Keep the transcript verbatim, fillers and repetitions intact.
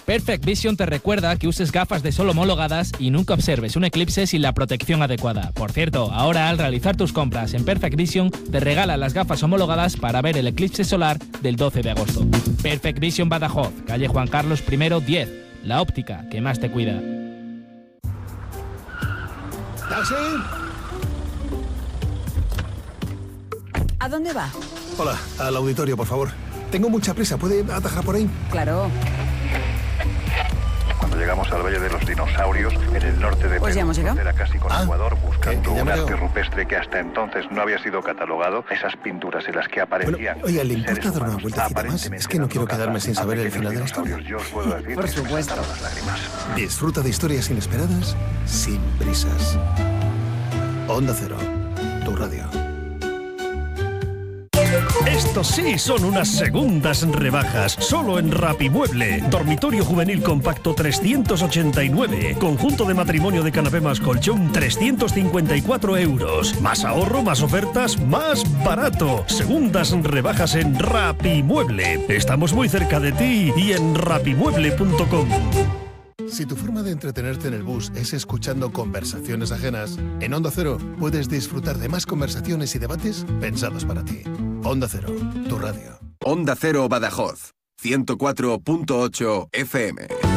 Perfect Vision te recuerda que uses gafas de sol homologadas y nunca observes un eclipse sin la protección adecuada. Por cierto, ahora al realizar tus compras en Perfect Vision te regalan las gafas homologadas para ver el eclipse solar del doce de agosto. Perfect Vision Badajoz, calle Juan Carlos primero diez, la óptica que más te cuida. ¿Taxi? ¿A dónde va? Hola, al auditorio, por favor. Tengo mucha prisa, ¿puede atajar por ahí? Claro. Cuando llegamos al Valle de los Dinosaurios, en el norte de Pues ya hemos llegado. Era casi con Ah, Ecuador, buscando que- que ya un me arte veo. rupestre que hasta entonces no había sido catalogado. Esas pinturas en las que aparecían. Bueno, oiga, ¿le importa seres dar una humanos vueltecita más? aparentemente Es que no quiero dando quedarme caza sin saber a el final de la pequeños historia. dinosaurios. Yo os puedo decir Por que se me supuesto. saltaron las lágrimas. Disfruta de historias inesperadas sin prisas. Onda Cero, tu radio. Estos sí son unas segundas rebajas, solo en Rapimueble. Dormitorio juvenil compacto trescientos ochenta y nueve. Conjunto de matrimonio de canapé más colchón trescientos cincuenta y cuatro euros. Más ahorro, más ofertas, más barato. Segundas rebajas en Rapimueble. Estamos muy cerca de ti y en rapimueble punto com. Si tu forma de entretenerte en el bus es escuchando conversaciones ajenas, en Onda Cero puedes disfrutar de más conversaciones y debates pensados para ti. Onda Cero, tu radio. Onda Cero Badajoz, ciento cuatro punto ocho F M.